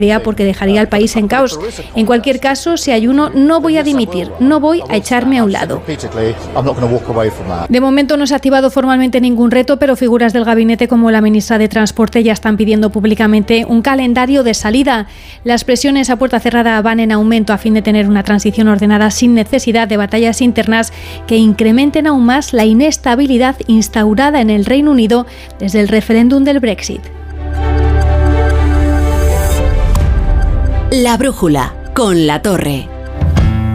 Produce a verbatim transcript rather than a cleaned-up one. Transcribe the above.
porque dejaría al país en caos. En cualquier caso, si hay uno, no voy a dimitir, no voy a echarme a un lado. De momento no se ha activado formalmente ningún reto, pero figuras del gabinete como la ministra de Transporte ya están pidiendo públicamente un calendario de salida. Las presiones a puerta cerrada van en aumento a fin de tener una transición ordenada sin necesidad de batallas internas que incrementen aún más la inestabilidad instaurada en el Reino Unido desde el referéndum del Brexit. La brújula con La Torre.